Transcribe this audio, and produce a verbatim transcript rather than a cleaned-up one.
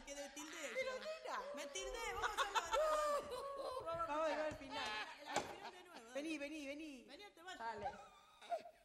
me quedé tilde. Pero nena. Me tildé, vamos a hacerlo de nuevo. Vamos a ver al final. Al final de nuevo. Vení, vení, vení. Vení, te vas. Dale.